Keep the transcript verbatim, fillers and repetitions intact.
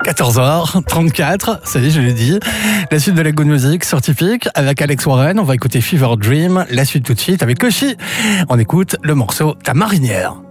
quatorze heures trente-quatre, ça y est, je l'ai dit. La suite de la Good Music sur Typique avec Alex Warren. On va écouter Fever Dream. La suite tout de suite avec Koshi. On écoute le morceau Ta marinière.